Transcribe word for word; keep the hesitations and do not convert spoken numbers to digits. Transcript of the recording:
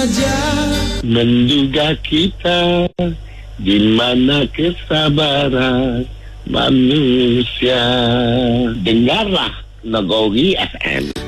saja menduga kita di mana kesabaran manusia. Dengarlah Nagori F M.